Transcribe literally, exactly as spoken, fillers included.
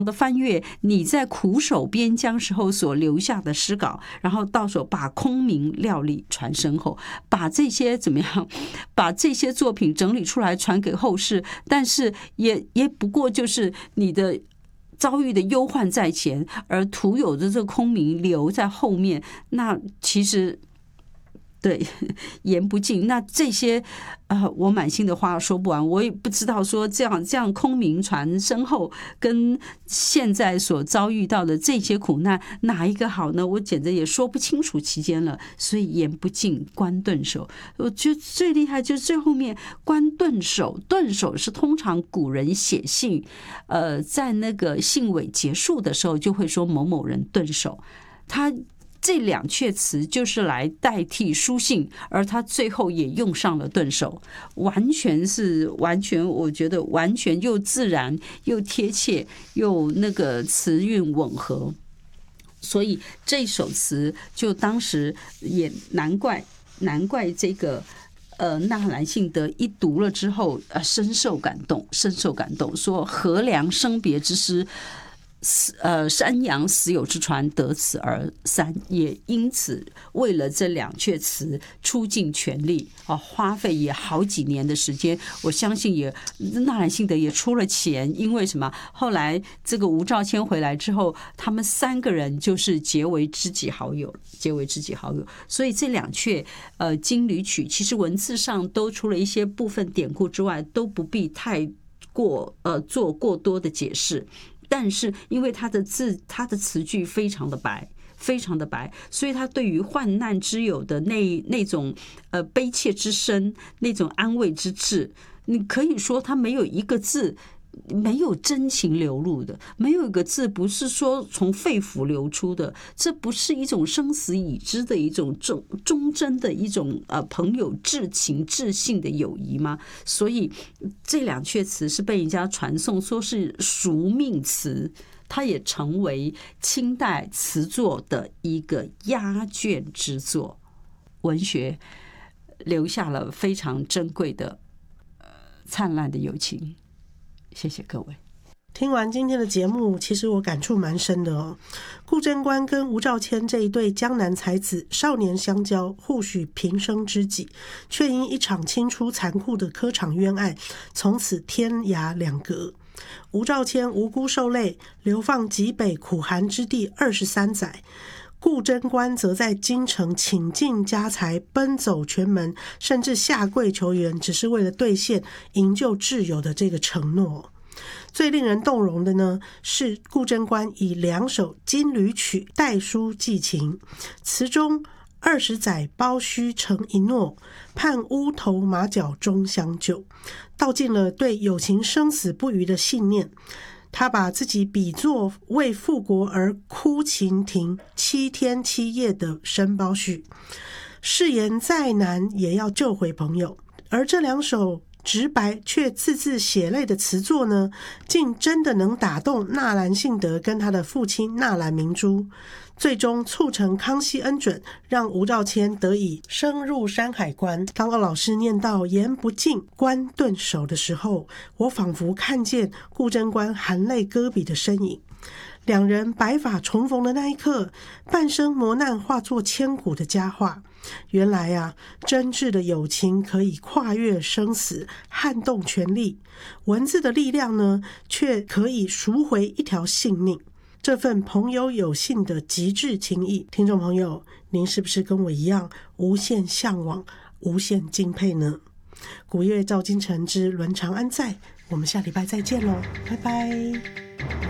的翻阅你在苦守边疆时候所留下的诗稿，然后到手把空明料理传身后，把这些怎么样，把这些作品整理出来传给后世，但是也也不过就是你的遭遇的忧患在前，而徒有的这个空明留在后面，那其实对言不尽。那这些呃，我满心的话说不完，我也不知道说这样这样空明传身后跟现在所遭遇到的这些苦难哪一个好呢？我简直也说不清楚其间了。所以言不尽关顿首，我觉得最厉害就是最后面关顿首。顿首是通常古人写信，呃，在那个信尾结束的时候就会说某某人顿首，他这两阙词就是来代替书信，而他最后也用上了顿首，完全是完全，我觉得完全又自然又贴切又那个词韵吻合，所以这首词就当时也难怪难怪这个呃纳兰性德一读了之后，呃深受感动，深受感动，说何良生别之诗。呃，山阳死有之船得此而三，也因此为了这两阙词出尽全力啊，花费也好几年的时间。我相信也纳兰性德也出了钱，因为什么？后来这个吴兆谦回来之后，他们三个人就是结为知己好友，结为知己好友。所以这两阙呃金缕曲，其实文字上都除了一些部分典故之外，都不必太过呃做过多的解释。但是因为他的字，他的词句非常的白，非常的白，所以他对于患难之友的那那种呃悲切之声，那种安慰之至，你可以说他没有一个字没有真情流露的，没有一个字不是说从肺腑流出的，这不是一种生死已知的一种忠忠贞的一种呃朋友至情至信的友谊吗？所以这两阙词是被人家传颂说是赎命词，它也成为清代词作的一个压卷之作，文学留下了非常珍贵的、呃、灿烂的友情。谢谢各位。 听完今天的节目，其实我感触蛮深的哦。顾贞观跟吴兆谦这一对江南才子少年相交，互许平生知己，却因一场清出残酷的科场冤案，从此天涯两隔。吴兆谦无辜受累，流放极北苦寒之地二十三载。顾贞观则在京城倾尽家财，奔走全门，甚至下跪求援，只是为了兑现营救挚友的这个承诺。最令人动容的呢，是顾贞观以两首金缕曲代书寄情，词中二十载包虚成一诺，盼乌头马脚终相救，道尽了对友情生死不渝的信念。他把自己比作为复国而哭秦庭七天七夜的申包胥，誓言再难也要救回朋友。而这两首直白却字字血泪的词作呢，竟真的能打动纳兰性德跟他的父亲纳兰明珠，最终促成康熙恩准，让吴兆谦得以升入山海关。当二老师念到言不尽关顿首的时候，我仿佛看见顾贞观含泪搁笔的身影。两人白发重逢的那一刻，半生磨难化作千古的佳话。原来啊，真挚的友情可以跨越生死，撼动权力。文字的力量呢，却可以赎回一条性命。这份朋友有信的极致情谊，听众朋友，您是不是跟我一样无限向往、无限敬佩呢？古月照今晨之伦常安在，我们下礼拜再见喽，拜拜。